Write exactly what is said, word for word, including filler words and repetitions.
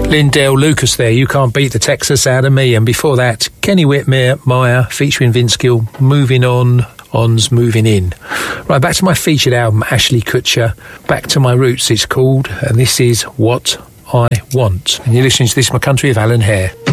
Lindell Lucas there, You Can't Beat the Texas Out of Me. And before that, Kenny Whitmire, Maya, featuring Vince Gill, Moving On, On's Moving In. Right, back to my featured album, Ashley Kutcher. Back to My Roots, it's called. And this is What I Want. And you're listening to This My Country of Alan Hare.